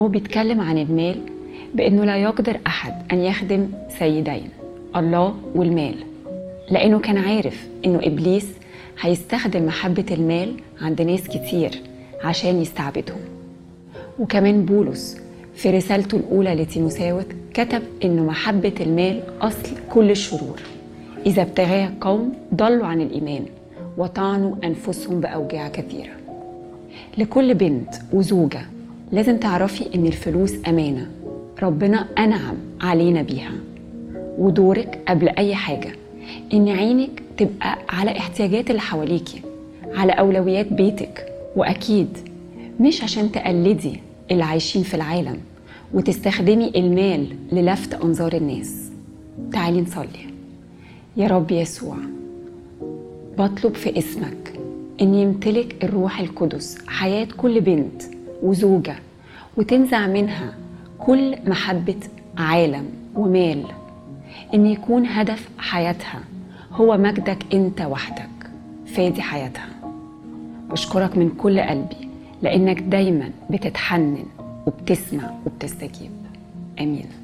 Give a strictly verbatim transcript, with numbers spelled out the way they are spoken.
هو بيتكلم عن المال بأنه لا يقدر أحد أن يخدم سيدين، الله والمال، لأنه كان عارف أنه إبليس هيستخدم محبة المال عند ناس كتير عشان يستعبدهم. وكمان بولس في رسالته الأولى لتيموثاوس كتب أنه محبة المال أصل كل الشرور، إذا ابتغاها قوم ضلوا عن الإيمان وطعنوا أنفسهم بأوجاع كثيرة. لكل بنت وزوجة لازم تعرفي إن الفلوس أمانة ربنا أنعم علينا بيها، ودورك قبل أي حاجة إن عينك تبقى على احتياجات اللي حواليكي، على أولويات بيتك، وأكيد مش عشان تقلدي اللي عايشين في العالم وتستخدمي المال للفت أنظار الناس. تعالي نصلي. يا رب يسوع، بطلب في اسمك إن يمتلك الروح القدس حياة كل بنت وزوجة، وتنزع منها كل محبة عالم ومال، إن يكون هدف حياتها هو مجدك أنت وحدك فادي حياتها. بشكرك من كل قلبي لأنك دايما بتتحنن وبتسمع وبتستجيب. آمين.